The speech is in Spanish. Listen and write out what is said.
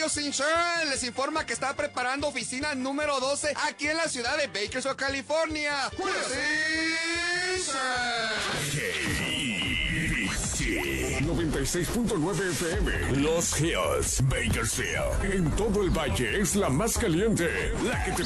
Julio Sinchon les informa que está preparando oficina número 12 aquí en la ciudad de Bakersfield, California. Julio Sinchon. 96.9 FM. Los Hills, Bakersfield. En todo el valle es la más caliente. La que te